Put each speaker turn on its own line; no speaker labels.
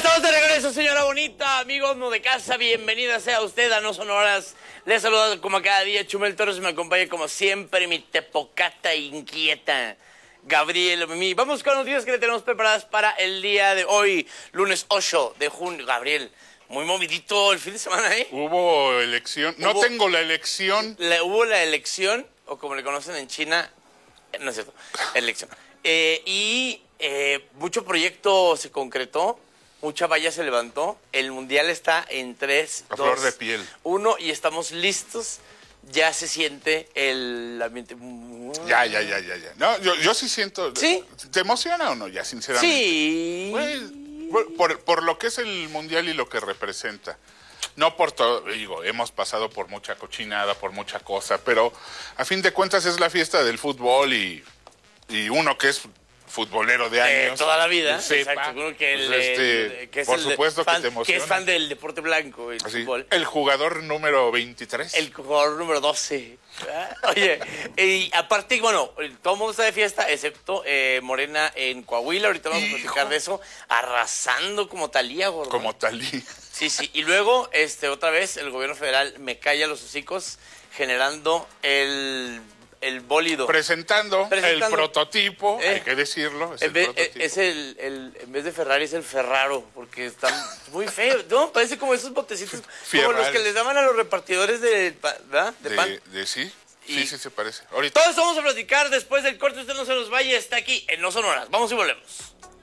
estamos de regreso, señora bonita, amigos no de casa, bienvenida sea usted a No Sonoras. Les saludo como cada día, Chumel Torres, me acompaña como siempre mi tepocata inquieta, Gabriel Mimi. Vamos con noticias que le tenemos preparadas para el día de hoy, lunes 8 de junio. Gabriel, muy movidito el fin de semana, ¿eh?
Hubo elección, no tengo la elección.
Hubo la elección, o como le conocen en China, no es cierto, elección. Mucho proyecto se concretó. Mucha valla se levantó. El mundial está en 3, 2,
flor de piel.
1 y estamos listos. Ya se siente el ambiente.
Ya. No, yo sí siento.
¿Sí?
¿Te emociona o no? Ya, sinceramente.
Sí.
Pues, por lo que es el mundial y lo que representa. No por todo, digo, hemos pasado por mucha cochinada, por mucha cosa, pero a fin de cuentas es la fiesta del fútbol y uno que es futbolero de años.
Toda la vida.
Sepa,
exacto. Uno que
pues, por supuesto que te emociona.
Que es fan del deporte blanco, el fútbol.
El jugador número 23.
El jugador número 12. Oye, y aparte, bueno, todo el mundo está de fiesta, excepto Morena en Coahuila. Ahorita vamos a platicar de eso. Arrasando como Talía, gordo.
Como Talía.
Sí. Y luego, otra vez, el gobierno federal me calla los hocicos generando el bólido.
Presentando el prototipo, hay que decirlo. En
vez de Ferrari es el Ferraro, porque están muy feos. No, parece como esos botecitos, como los que les daban a los repartidores de pan.
Sí, se parece.
Ahorita. Todos vamos a platicar después del corte, usted no se nos vaya, está aquí en No Sonoras. Vamos y volvemos.